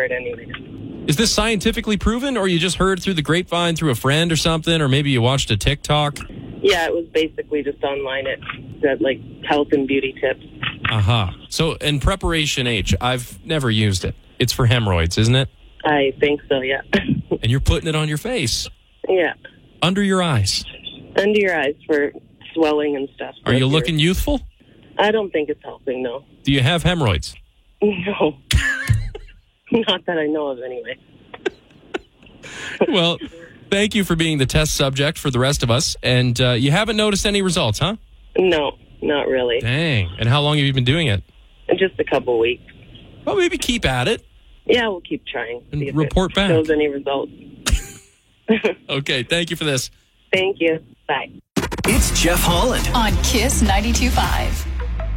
it anyway. Is this scientifically proven, or you just heard through the grapevine through a friend or something, or maybe you watched a TikTok? Yeah, it was basically just online. It said, like, health and beauty tips. So, in Preparation H, I've never used it. It's for hemorrhoids, isn't it? I think so, yeah. And you're putting it on your face. Yeah. Under your eyes. Under your eyes for swelling and stuff. Are you looking youthful? I don't think it's helping, no. Do you have hemorrhoids? No. Not that I know of, anyway. Well, thank you for being the test subject for the rest of us. And you haven't noticed any results, huh? No, not really. Dang. And how long have you been doing it? Just a couple weeks. Well, maybe keep at it. Yeah, we'll keep trying. And see if report it back. shows any results. Okay, thank you for this. Thank you. Bye. It's Jeff Holland on Kiss 92.5.